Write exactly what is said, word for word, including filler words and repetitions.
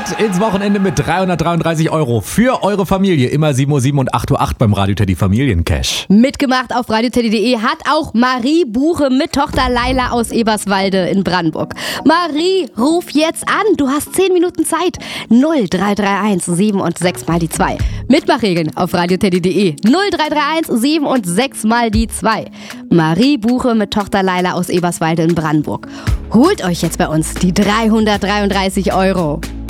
Startet ins Wochenende mit dreihundertdreiunddreißig Euro für eure Familie. Immer sieben Uhr sieben und acht Uhr acht beim Radio Teddy Familiencash. Mitgemacht auf radioteddy punkt de hat auch Marie Buche mit Tochter Laila aus Eberswalde in Brandenburg. Marie, ruf jetzt an. Du hast zehn Minuten Zeit. null drei drei eins sieben und sechs mal die zwei. Mitmachregeln auf radioteddy punkt de. null drei drei eins sieben und sechs mal die zwei. Marie Buche mit Tochter Laila aus Eberswalde in Brandenburg. Holt euch jetzt bei uns die dreihundertdreiunddreißig Euro.